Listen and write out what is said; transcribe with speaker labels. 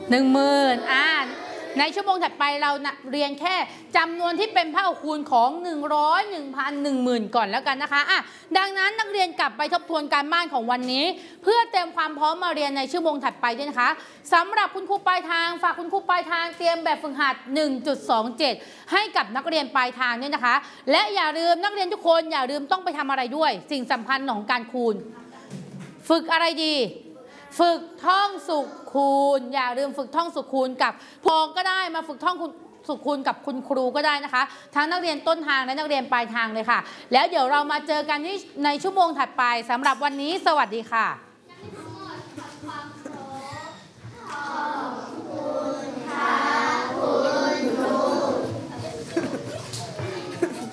Speaker 1: 10,000ในชั่วโมงถัดไปเราเรียนแค่จำนวนที่เป็นพหุคูณของ100 1,000 10,000ก่อนแล้วกันนะคะดังนั้นนักเรียนกลับไปทบทวนการบ้านของวันนี้เพื่อเตรียมความพร้อมมาเรียนในชั่วโมงถัดไปด้วยนะคะสำหรับคุณครูปลายทางฝากคุณครูปลายทางเตรียมแบบฝึกหัด 1.27 ให้กับนักเรียนปลายทางด้วยนะคะและอย่าลืมนักเรียนทุกคนอย่าลืมต้องไปทำอะไรด้วยสิ่งสำคัญของการคูณฝึกอะไรดีฝึกท่องสุขคูณอย่าลืมฝึกท่องสุขคูณกับพองก็ได้มาฝึกท่องสุขคูณกับคุณครูก็ได้นะคะทั้งนักเรียนต้นทางและนักเรียนปลายทางเลยค่ะแล้วเดี๋ยวเรามาเจอกันในชั่วโมงถัดไปสำหรับวันนี้สวัสดีค่ะ